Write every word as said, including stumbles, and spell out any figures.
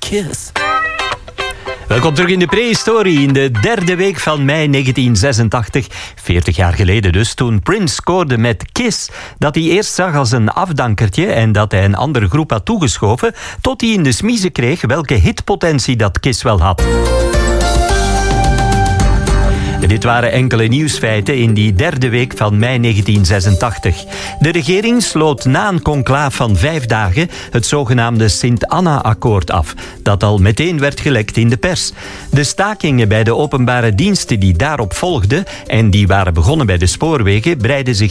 Kiss. Welkom terug in de prehistorie, in de derde week van mei negentien zesentachtig. veertig jaar geleden dus, toen Prince scoorde met Kiss, dat hij eerst zag als een afdankertje en dat hij een andere groep had toegeschoven, tot hij in de smiezen kreeg welke hitpotentie dat Kiss wel had. Dit waren enkele nieuwsfeiten in die derde week van mei negentien zesentachtig. De regering sloot na een conclaaf van vijf dagen het zogenaamde Sint-Anna-akkoord af, dat al meteen werd gelekt in de pers. De stakingen bij de openbare diensten die daarop volgden en die waren begonnen bij de spoorwegen breidden zich